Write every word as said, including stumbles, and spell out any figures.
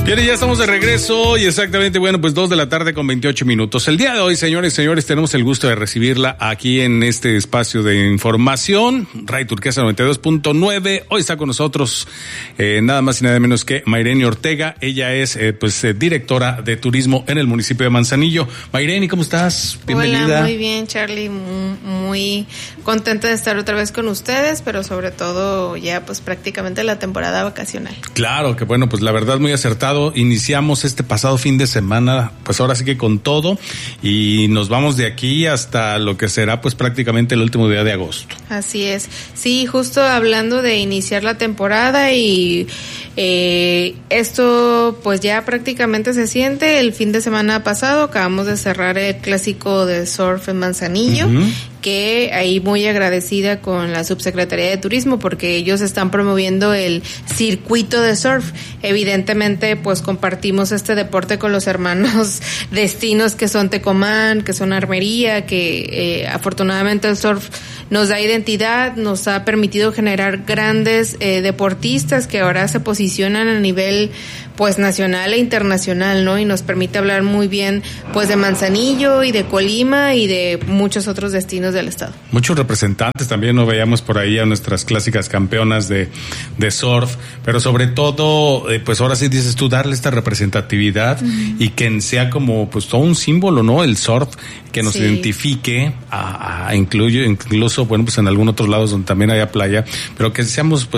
Bien, ya estamos de regreso y exactamente, bueno, pues dos de la tarde con veintiocho minutos. El día de hoy, señores y señores, tenemos el gusto de recibirla aquí en este espacio de información, Radio Turquesa noventa y dos punto nueve. Hoy está con nosotros eh, nada más y nada menos que Mayreni Ortega. Ella es eh, pues eh, directora de turismo en el municipio de Manzanillo. Mayreni, ¿cómo estás? Bienvenida. Hola, muy bien, Charlie, muy, muy contenta de estar otra vez con ustedes, pero sobre todo ya pues prácticamente la temporada vacacional. Claro, que bueno, pues la verdad muy acertado. Iniciamos este pasado fin de semana, pues ahora sí que con todo, y nos vamos de aquí hasta lo que será pues prácticamente el último día de agosto. Así es. Sí, justo hablando de iniciar la temporada y eh, esto pues ya prácticamente se siente. El fin de semana pasado acabamos de cerrar el clásico de surf en Manzanillo, uh-huh. que ahí muy agradecida con la Subsecretaría de Turismo porque ellos están promoviendo el circuito de surf. Evidentemente pues compartimos este deporte con los hermanos destinos que son Tecomán, que son Armería, que eh, afortunadamente el surf nos da identidad, nos ha permitido generar grandes eh, deportistas que ahora se posicionan a nivel pues nacional e internacional, ¿no? Y nos permite hablar muy bien pues de Manzanillo y de Colima y de muchos otros destinos del estado. Muchos representantes también, ¿no? Veíamos por ahí a nuestras clásicas campeonas de, de surf, pero sobre todo, eh, pues ahora sí dices tú, darle esta representatividad uh-huh. y que sea como pues todo un símbolo, ¿no? El surf, que nos sí. identifique, a, a incluyo, incluso, bueno, pues en algunos otros lados donde también haya playa, pero que seamos pues